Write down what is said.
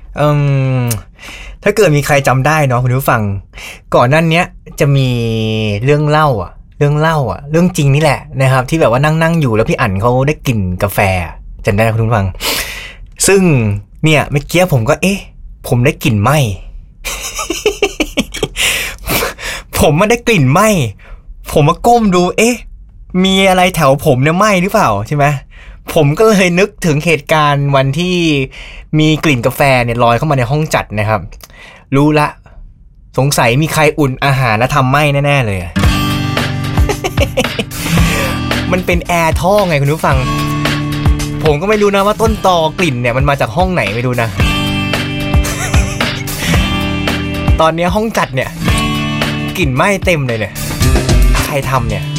เอ่ถ้าเกิดมีใครจำได้เนาะคุณผู้ฟังก่อนหน้านี้จะมีเรื่องเล่าเรื่องจริงนี่แหละนะครับที่แบบว่านั่งอยู่แล้วพี่อั๋นเขาได้กลิ่นกาแฟจำได้คุณผู้ฟังซึ่งเนี่ยเมื่อกี้ผมก็ผมได้กลิ่นไหม้ ผมไม่ได้กลิ่นไหม้ผมมาก้มดูมีอะไรแถวผมเนี่ยไหม้หรือเปล่าใช่ไหมผมก็เลยนึกถึงเหตุการณ์วันที่มีกลิ่นกาแฟเนี่ยลอยเข้ามาในห้องจัดนะครับรู้ละสงสัยมีใครอุ่นอาหารแล้วทำไหม้แน่ๆเลย มันเป็นแอร์ท่อไงคุณผู้ฟังผมก็ไม่รู้นะว่าต้นตอกลิ่นเนี่ยมันมาจากห้องไหนไม่รู้นะ ตอนนี้ห้องจัดเนี่ยกลิ่นไหม้เต็มเลยเนี่ยใครทำเนี่ย